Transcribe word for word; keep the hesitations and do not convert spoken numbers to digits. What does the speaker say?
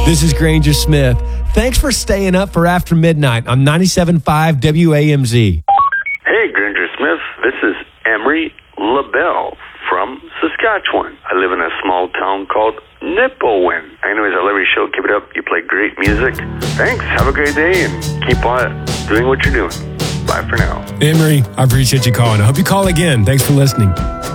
This is Granger Smith. Thanks for staying up for After Midnight on ninety-seven point five W A M Z. Hey, Granger Smith. This is Emery LaBelle from Saskatchewan. I live in a small town called Nipawin. Anyways, I love your show. Keep it up. You play great music. Thanks. Have a great day and keep on doing what you're doing. Bye for now. Emery, I appreciate you calling. I hope you call again. Thanks for listening.